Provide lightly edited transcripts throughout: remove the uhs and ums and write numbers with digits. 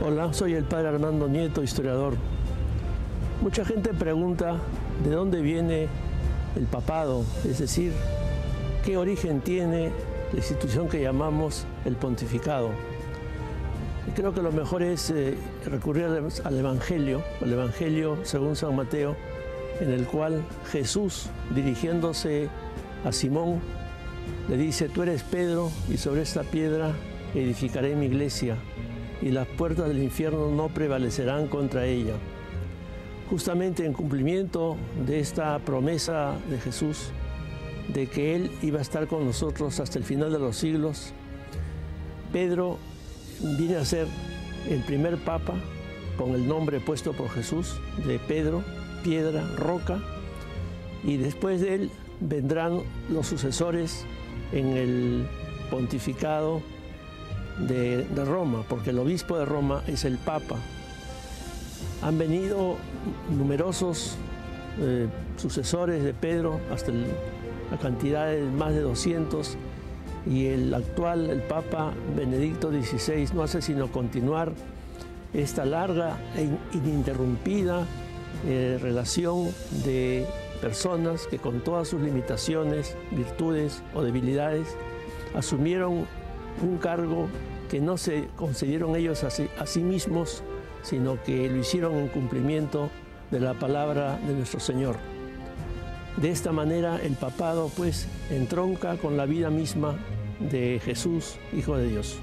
Hola, soy el padre Armando Nieto, historiador. Mucha gente pregunta de dónde viene el papado, es decir, qué origen tiene la institución que llamamos el pontificado. Y creo que lo mejor es recurrir al Evangelio según San Mateo, en el cual Jesús, dirigiéndose a Simón, le dice: tú eres Pedro, y sobre esta piedra edificaré mi iglesia, y las puertas del infierno no prevalecerán contra ella. Justamente en cumplimiento de esta promesa de Jesús, de que Él iba a estar con nosotros hasta el final de los siglos, Pedro viene a ser el primer papa con el nombre puesto por Jesús, de Pedro, piedra, roca, y después de él vendrán los sucesores en el pontificado de Roma, porque el obispo de Roma es el papa. Han venido numerosos sucesores de Pedro, hasta la cantidad de más de 200, y el actual, el Papa Benedicto XVI, no hace sino continuar esta larga e ininterrumpida relación de personas que, con todas sus limitaciones, virtudes o debilidades, asumieron un cargo que no se concedieron ellos a sí mismos, sino que lo hicieron en cumplimiento de la palabra de nuestro Señor. De esta manera el papado pues entronca con la vida misma de Jesús, Hijo de Dios.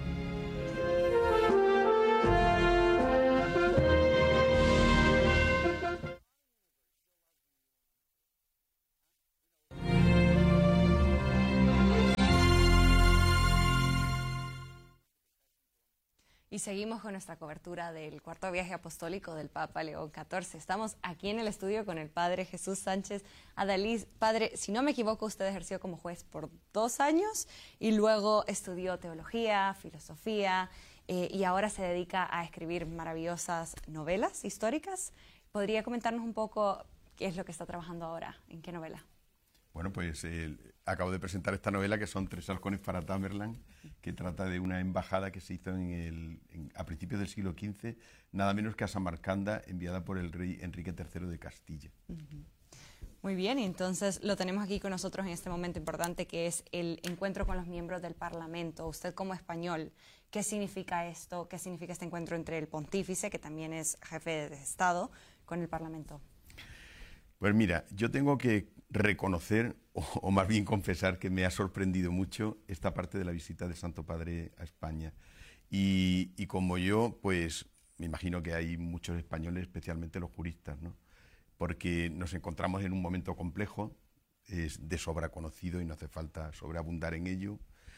Y seguimos con nuestra cobertura del cuarto viaje apostólico del Papa León XIV. Estamos aquí en el estudio con el Padre Jesús Sánchez Adalid. Padre, si no me equivoco, usted ejerció como juez por 2 años y luego estudió teología, filosofía y ahora se dedica a escribir maravillosas novelas históricas. ¿Podría comentarnos un poco qué es lo que está trabajando ahora? ¿En qué novela? Bueno, pues acabo de presentar esta novela, que son 3 halcones para Tamerlán, que trata de una embajada que se hizo a principios del siglo XV, nada menos que a Samarcanda, enviada por el rey Enrique III de Castilla. Muy bien, y entonces lo tenemos aquí con nosotros en este momento importante, que es el encuentro con los miembros del Parlamento. Usted, como español, ¿qué significa esto? ¿Qué significa este encuentro entre el pontífice, que también es jefe de Estado, con el Parlamento? Pues mira, yo tengo que reconocer, o más bien confesar, que me ha sorprendido mucho esta parte de la visita del Santo Padre a España. Y como yo, pues me imagino que hay muchos españoles, especialmente los juristas, ¿no? Porque nos encontramos en un momento complejo, es de sobra conocido y no hace falta sobreabundar en ello.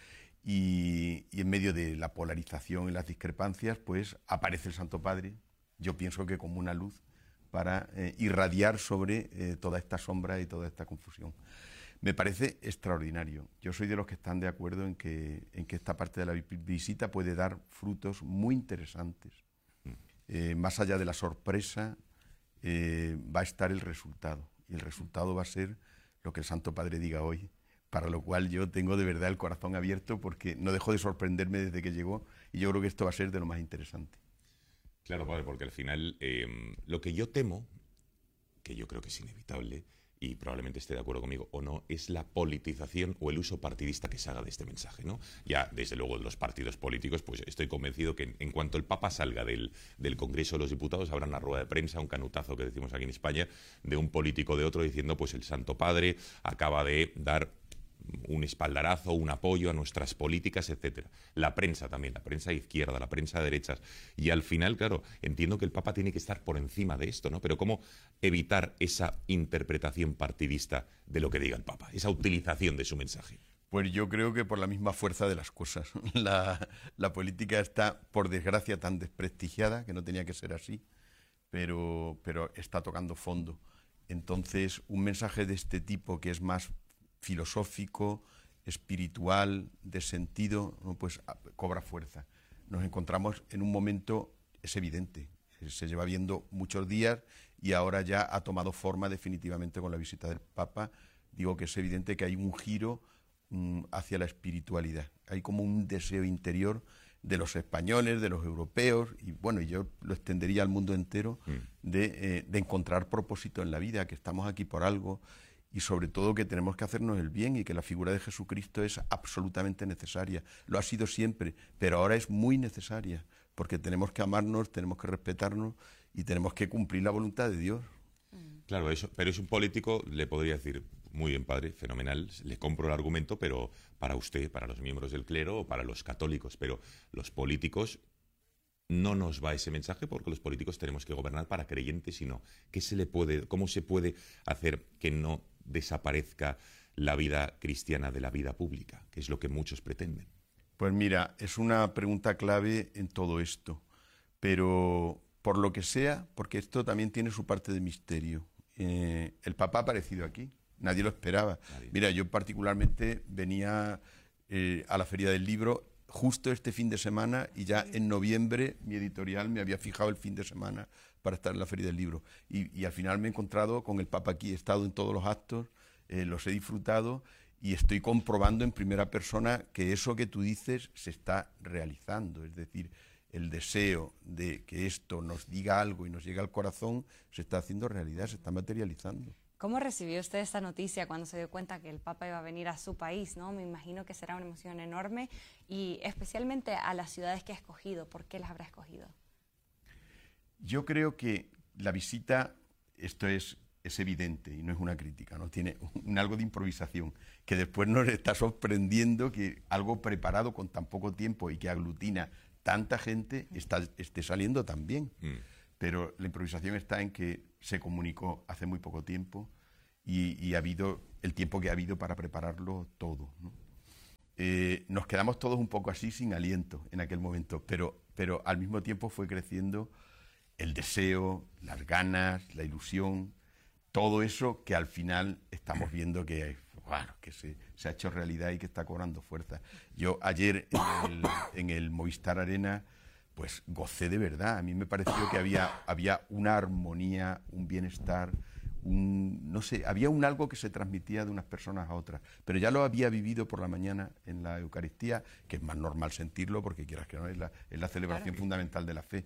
Y en medio de la polarización y las discrepancias, pues aparece el Santo Padre, yo pienso que como una luz, para irradiar sobre toda esta sombra y toda esta confusión. Me parece extraordinario. Yo soy de los que están de acuerdo en que esta parte de la visita puede dar frutos muy interesantes. Más allá de la sorpresa, va a estar el resultado. Y el resultado va a ser lo que el Santo Padre diga hoy, para lo cual yo tengo de verdad el corazón abierto, porque no dejo de sorprenderme desde que llegó, y yo creo que esto va a ser de lo más interesante. Claro, padre, porque al final lo que yo temo, que yo creo que es inevitable, y probablemente esté de acuerdo conmigo o no, es la politización o el uso partidista que se haga de este mensaje, ¿no? Ya, desde luego, de los partidos políticos, pues estoy convencido que en cuanto el Papa salga del Congreso de los Diputados, habrá una rueda de prensa, un canutazo que decimos aquí en España, de un político de otro diciendo, pues el Santo Padre acaba de dar un espaldarazo, un apoyo a nuestras políticas, etcétera. La prensa también, la prensa de izquierda, la prensa de derechas. Y al final, claro, entiendo que el Papa tiene que estar por encima de esto, ¿no? Pero ¿cómo evitar esa interpretación partidista de lo que diga el Papa, esa utilización de su mensaje? Pues yo creo que por la misma fuerza de las cosas. La política está, por desgracia, tan desprestigiada, que no tenía que ser así, pero está tocando fondo. Entonces, un mensaje de este tipo, que es más filosófico, espiritual, de sentido, pues cobra fuerza. Nos encontramos en un momento, es evidente, se lleva viendo muchos días y ahora ya ha tomado forma definitivamente con la visita del Papa. Digo que es evidente que hay un giro hacia la espiritualidad. Hay como un deseo interior de los españoles, de los europeos, y bueno, y yo lo extendería al mundo entero, de encontrar propósito en la vida, que estamos aquí por algo, y sobre todo que tenemos que hacernos el bien y que la figura de Jesucristo es absolutamente necesaria. Lo ha sido siempre, pero ahora es muy necesaria, porque tenemos que amarnos, tenemos que respetarnos y tenemos que cumplir la voluntad de Dios. Claro, eso, pero es un político, le podría decir, muy bien, padre, fenomenal, le compro el argumento, pero para usted, para los miembros del clero o para los católicos, pero los políticos no nos va ese mensaje porque los políticos tenemos que gobernar para creyentes y no. ¿Cómo se puede hacer que no desaparezca la vida cristiana de la vida pública, que es lo que muchos pretenden? Pues mira, es una pregunta clave en todo esto, pero por lo que sea, porque esto también tiene su parte de misterio. El Papa ha aparecido aquí, nadie lo esperaba. Nadie. Mira, yo particularmente venía a la Feria del Libro justo este fin de semana y ya en noviembre mi editorial me había fijado el fin de semana para estar en la Feria del Libro. Y al final me he encontrado con el Papa aquí, he estado en todos los actos, los he disfrutado y estoy comprobando en primera persona que eso que tú dices se está realizando. Es decir, el deseo de que esto nos diga algo y nos llegue al corazón se está haciendo realidad, se está materializando. ¿Cómo recibió usted esta noticia cuando se dio cuenta que el Papa iba a venir a su país, ¿no? Me imagino que será una emoción enorme y especialmente a las ciudades que ha escogido. ¿Por qué las habrá escogido? Yo creo que la visita, esto es evidente y no es una crítica, ¿no? Tiene algo de improvisación, que después nos está sorprendiendo que algo preparado con tan poco tiempo y que aglutina tanta gente esté saliendo tan bien. Pero la improvisación está en que se comunicó hace muy poco tiempo y ha habido el tiempo que ha habido para prepararlo todo, ¿no? Nos quedamos todos un poco así sin aliento en aquel momento, pero al mismo tiempo fue creciendo el deseo, las ganas, la ilusión, todo eso que al final estamos viendo que, bueno, que se ha hecho realidad y que está cobrando fuerza. Yo ayer en el Movistar Arena pues gocé de verdad. A mí me pareció que había una armonía, un bienestar, no sé, había un algo que se transmitía de unas personas a otras. Pero ya lo había vivido por la mañana en la Eucaristía, que es más normal sentirlo porque quieras que no, es la celebración fundamental de la fe.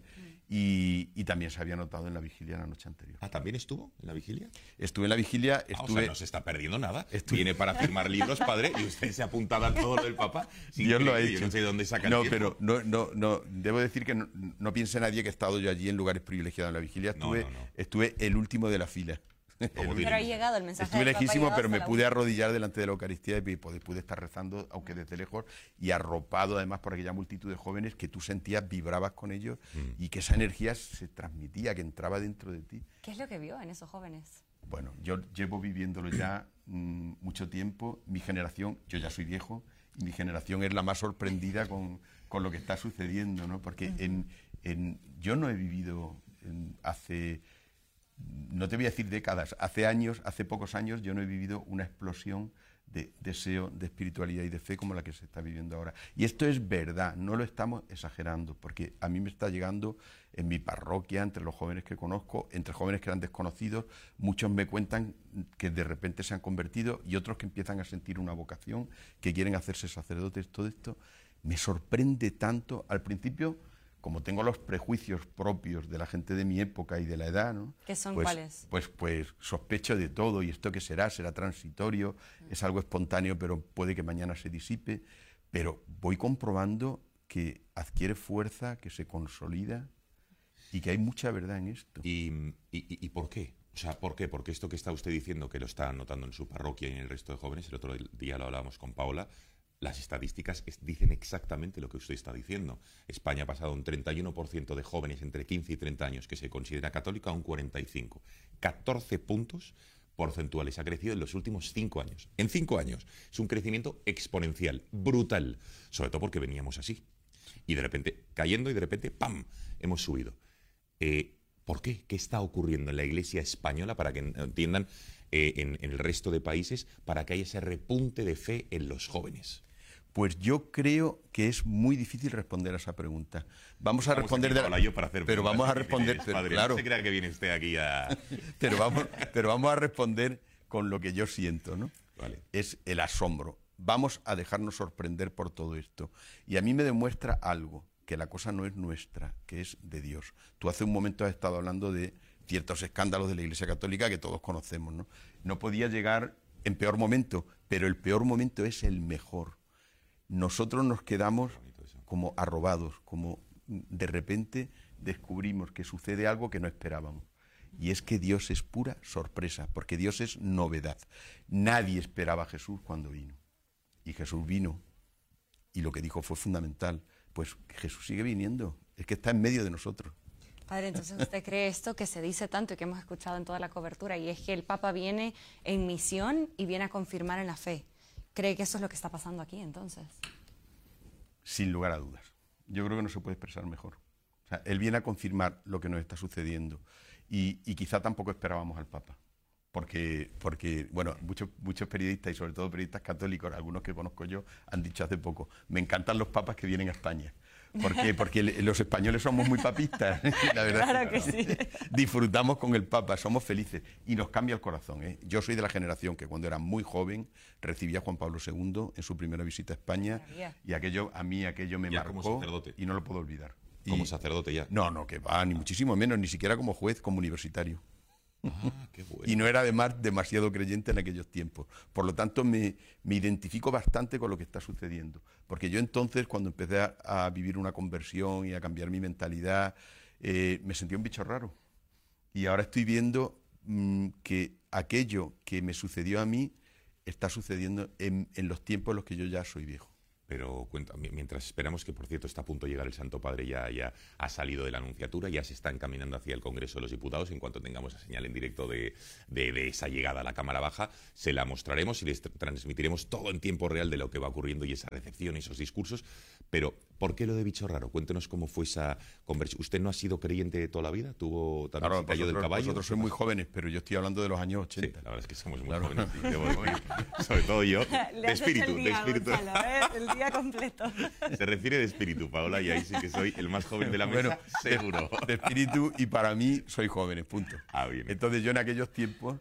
Y también se había notado en la vigilia la noche anterior. Ah, ¿también estuvo en la vigilia? Estuve en la vigilia, O sea, no se está perdiendo nada. Viene para firmar libros, padre, y usted se ha apuntado a todo lo del Papa. Dios lo ha hecho. Yo no sé de dónde saca el tiempo. Pero no, debo decir que no piense nadie que he estado yo allí en lugares privilegiados en la vigilia. Estuve el último de la fila. Pero ha llegado el mensaje Estuve del Papa, lejísimo, pero me hasta pude arrodillar delante de la Eucaristía y pude estar rezando, aunque desde lejos, y arropado además por aquella multitud de jóvenes que tú sentías, vibrabas con ellos y que esa energía se transmitía, que entraba dentro de ti. ¿Qué es lo que vio en esos jóvenes? Bueno, yo llevo viviéndolo ya mucho tiempo. Mi generación, yo ya soy viejo, y mi generación es la más sorprendida con lo que está sucediendo, ¿no? Porque yo no he vivido hace... No te voy a decir décadas, hace pocos años yo no he vivido una explosión de deseo, de espiritualidad y de fe como la que se está viviendo ahora. Y esto es verdad, no lo estamos exagerando, porque a mí me está llegando en mi parroquia, entre los jóvenes que conozco, entre jóvenes que eran desconocidos, muchos me cuentan que de repente se han convertido y otros que empiezan a sentir una vocación, que quieren hacerse sacerdotes. Todo esto me sorprende tanto. Al principio, como tengo los prejuicios propios de la gente de mi época y de la edad, ¿no? ¿Qué son cuáles? Pues sospecho de todo, y esto que será transitorio, es algo espontáneo, pero puede que mañana se disipe, pero voy comprobando que adquiere fuerza, que se consolida y que hay mucha verdad en esto. ¿Y por qué? O sea, ¿por qué? Porque esto que está usted diciendo, que lo está notando en su parroquia y en el resto de jóvenes, el otro día lo hablábamos con Paola, las estadísticas dicen exactamente lo que usted está diciendo. España ha pasado un 31% de jóvenes entre 15 y 30 años que se considera católica a un 45%. 14 puntos porcentuales ha crecido en los últimos 5 años. En 5 años. Es un crecimiento exponencial, brutal. Sobre todo porque veníamos así. Y de repente, cayendo y de repente, ¡pam!, hemos subido. ¿Por qué? ¿Qué está ocurriendo en la Iglesia española, para que entiendan, en el resto de países, para que haya ese repunte de fe en los jóvenes? Pues yo creo que es muy difícil responder a esa pregunta. Vamos a responder pero vamos a responder, padre, claro. No se crea que viene usted aquí a... pero vamos a responder con lo que yo siento, ¿no? Vale. Es el asombro. Vamos a dejarnos sorprender por todo esto. Y a mí me demuestra algo, que la cosa no es nuestra, que es de Dios. Tú hace un momento has estado hablando de ciertos escándalos de la Iglesia Católica que todos conocemos, ¿no? No podía llegar en peor momento, pero el peor momento es el mejor. Nosotros nos quedamos como arrobados, como de repente descubrimos que sucede algo que no esperábamos. Y es que Dios es pura sorpresa, porque Dios es novedad. Nadie esperaba a Jesús cuando vino. Y Jesús vino, y lo que dijo fue fundamental. Pues Jesús sigue viniendo, es que está en medio de nosotros. Padre, entonces usted cree esto que se dice tanto y que hemos escuchado en toda la cobertura, y es que el Papa viene en misión y viene a confirmar en la fe. ¿Cree que eso es lo que está pasando aquí entonces? Sin lugar a dudas. Yo creo que no se puede expresar mejor. O sea, él viene a confirmar lo que nos está sucediendo. Y quizá tampoco esperábamos al Papa. Porque bueno, muchos periodistas, y sobre todo periodistas católicos, algunos que conozco yo, han dicho hace poco, me encantan los papas que vienen a España. ¿Por qué? Porque los españoles somos muy papistas, la verdad. Claro que sí. Disfrutamos con el Papa, somos felices y nos cambia el corazón, ¿eh? Yo soy de la generación que cuando era muy joven recibía a Juan Pablo II en su primera visita a España, y aquello me ya marcó como sacerdote. Y no lo puedo olvidar. Como sacerdote ya. No, que va, ni muchísimo menos, ni siquiera como juez, como universitario. Ah, qué bueno. Y no era además demasiado creyente en aquellos tiempos. Por lo tanto, me identifico bastante con lo que está sucediendo. Porque yo entonces, cuando empecé a vivir una conversión y a cambiar mi mentalidad, me sentía un bicho raro. Y ahora estoy viendo que aquello que me sucedió a mí está sucediendo en los tiempos en los que yo ya soy viejo. Pero mientras esperamos, que por cierto está a punto de llegar el Santo Padre, ya ha salido de la Anunciatura, ya se está encaminando hacia el Congreso de los Diputados. En cuanto tengamos la señal en directo de esa llegada a la Cámara Baja, se la mostraremos y les transmitiremos todo en tiempo real de lo que va ocurriendo y esa recepción y esos discursos. Pero, ¿por qué lo de bicho raro? Cuéntenos cómo fue esa conversión. ¿Usted no ha sido creyente de toda la vida? ¿Tuvo también Claro, cayó del caballo? Vosotros sois muy jóvenes, pero yo estoy hablando de los años 80. Sí, la verdad es que somos muy jóvenes. Sobre todo yo. De espíritu. Gonzalo, el día completo. Se refiere de espíritu, Paola, y ahí sí que soy el más joven de la mesa, Bueno, seguro. De espíritu, y para mí soy jóvenes, punto. Ah, bien. Entonces yo en aquellos tiempos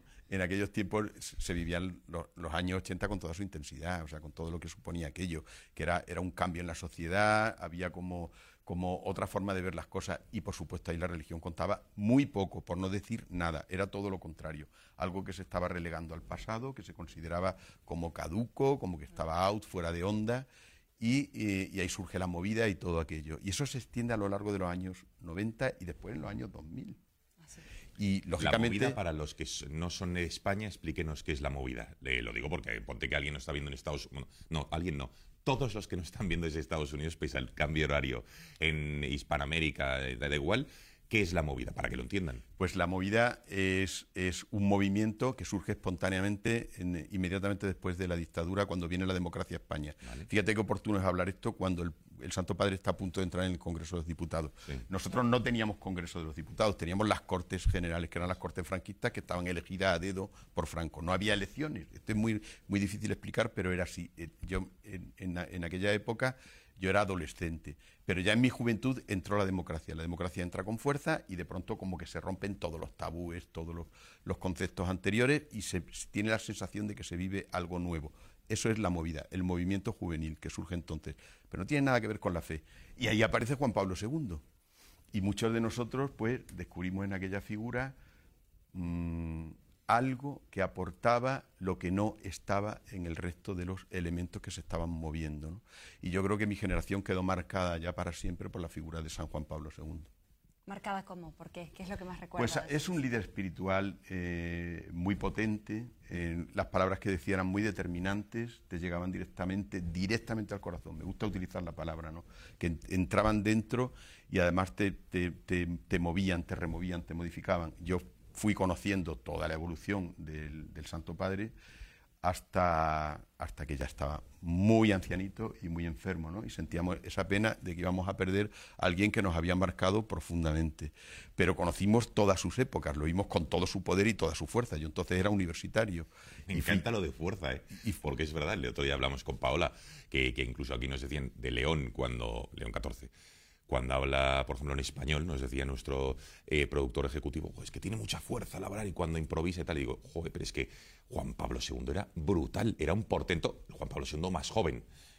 se vivían los años 80 con toda su intensidad, o sea, con todo lo que suponía aquello, que era un cambio en la sociedad, había como otra forma de ver las cosas, y por supuesto ahí la religión contaba muy poco, por no decir nada, era todo lo contrario, algo que se estaba relegando al pasado, que se consideraba como caduco, como que estaba out, fuera de onda, y ahí surge la movida y todo aquello. Y eso se extiende a lo largo de los años 90 y después en los años 2000. Y lógicamente, la movida, para los que no son de España, explíquenos qué es la movida. Lo digo porque ponte que alguien no está viendo en Estados Unidos. No, alguien no. Todos los que no están viendo desde Estados Unidos, pese al cambio horario en Hispanoamérica, da igual. ¿Qué es la movida? Para que lo entiendan. Pues la movida es un movimiento que surge espontáneamente inmediatamente después de la dictadura, cuando viene la democracia a España. Vale. Fíjate qué oportuno es hablar esto cuando el Santo Padre está a punto de entrar en el Congreso de los Diputados. Sí. Nosotros no teníamos Congreso de los Diputados, teníamos las Cortes Generales, que eran las Cortes franquistas, que estaban elegidas a dedo por Franco. No había elecciones. Esto es muy, muy difícil de explicar, pero era así. Yo en aquella época yo era adolescente, pero ya en mi juventud entró la democracia. La democracia entra con fuerza y de pronto como que se rompen todos los tabúes, todos los conceptos anteriores, y se tiene la sensación de que se vive algo nuevo. Eso es la movida, el movimiento juvenil que surge entonces, pero no tiene nada que ver con la fe. Y ahí aparece Juan Pablo II. Y muchos de nosotros pues descubrimos en aquella figura algo que aportaba lo que no estaba en el resto de los elementos que se estaban moviendo, ¿no? Y yo creo que mi generación quedó marcada ya para siempre por la figura de San Juan Pablo II. ¿Marcada cómo? ¿Por qué? ¿Qué es lo que más recuerda? Pues es un líder espiritual muy potente, las palabras que decía eran muy determinantes, te llegaban directamente al corazón. Me gusta utilizar la palabra, ¿no? Que entraban dentro y además te movían, te removían, te modificaban. Yo fui conociendo toda la evolución del Santo Padre hasta que ya estaba muy ancianito y muy enfermo, ¿no? Y sentíamos esa pena de que íbamos a perder a alguien que nos había marcado profundamente. Pero conocimos todas sus épocas, lo vimos con todo su poder y toda su fuerza. Yo entonces era universitario. Me encanta lo de fuerza, ¿eh? Porque es verdad, el otro día hablamos con Paola, que incluso aquí nos decían de León León XIV. Cuando habla, por ejemplo, en español, nos decía nuestro productor ejecutivo, es que tiene mucha fuerza al hablar y cuando improvisa y tal, y digo, joder, pero es que Juan Pablo II era brutal, era un portento, Juan Pablo II más joven,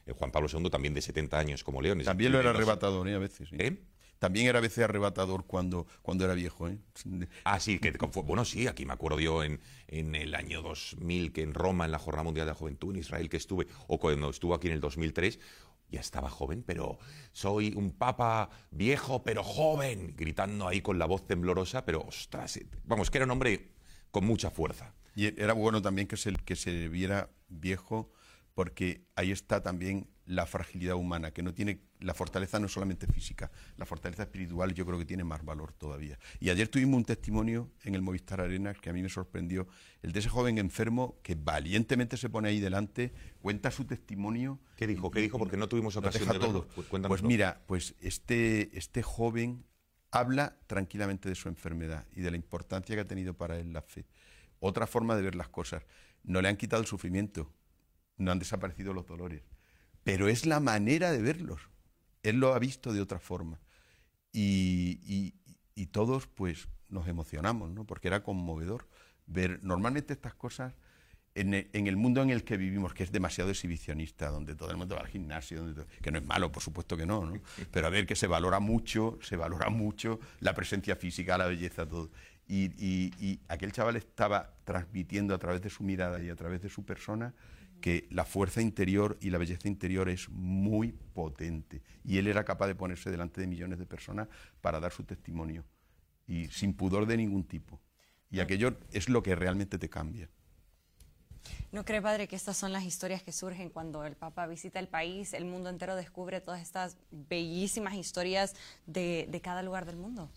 Juan Pablo II también de 70 años como León. También lo era arrebatador, a veces. Sí. ¿Eh? También era a veces arrebatador cuando era viejo. Ah, sí, bueno, sí, aquí me acuerdo yo en el año 2000, que en Roma, en la Jornada Mundial de la Juventud, en Israel que estuve, o cuando estuvo aquí en el 2003, ya estaba joven, pero soy un papa viejo, pero joven, gritando ahí con la voz temblorosa, pero ostras, vamos, que era un hombre con mucha fuerza. Y era bueno también que se viera viejo, porque ahí está también la fragilidad humana, que no tiene, la fortaleza no es solamente física, la fortaleza espiritual yo creo que tiene más valor todavía. Y ayer tuvimos un testimonio en el Movistar Arena que a mí me sorprendió, el de ese joven enfermo que valientemente se pone ahí delante, cuenta su testimonio. ¿Qué dijo? Porque no tuvimos ocasión de verlo. Pues mira, pues este joven habla tranquilamente de su enfermedad y de la importancia que ha tenido para él la fe. Otra forma de ver las cosas, no le han quitado el sufrimiento, no han desaparecido los dolores, pero es la manera de verlos. Él lo ha visto de otra forma. Y todos pues nos emocionamos, ¿no? Porque era conmovedor ver normalmente estas cosas en el mundo en el que vivimos, que es demasiado exhibicionista, donde todo el mundo va al gimnasio, que no es malo, por supuesto que no, ¿no? Pero a ver, que se valora mucho la presencia física, la belleza, todo. Y aquel chaval estaba transmitiendo a través de su mirada y a través de su persona que la fuerza interior y la belleza interior es muy potente. Y él era capaz de ponerse delante de millones de personas para dar su testimonio, y sin pudor de ningún tipo. Y aquello es lo que realmente te cambia. ¿No cree, padre, que estas son las historias que surgen cuando el Papa visita el país, el mundo entero descubre todas estas bellísimas historias de cada lugar del mundo?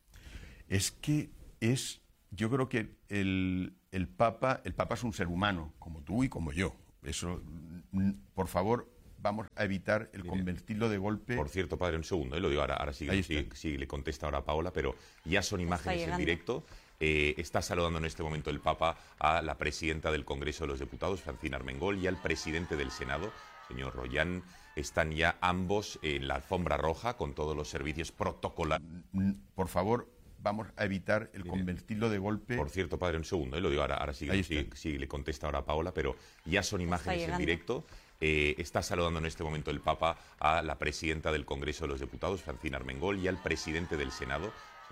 Yo creo que el Papa es un ser humano, como tú y como yo. Eso, por favor, vamos a evitar el convertirlo de golpe. Por cierto, padre, un segundo, lo digo ahora sí, le contesta ahora a Paola, pero ya son imágenes en directo. Está saludando en este momento el Papa a la presidenta del Congreso de los Diputados, Francina Armengol, y al presidente del Senado, señor Royan. Están ya ambos en la alfombra roja con todos los servicios protocolares. Por favor, vamos a evitar el convertirlo de golpe. Por cierto, padre, un segundo, lo digo ahora sí, le contesta ahora a Paola, pero ya son imágenes en directo. Está saludando en este momento el Papa a la presidenta del Congreso de los Diputados, Francina Armengol, y al presidente del Senado,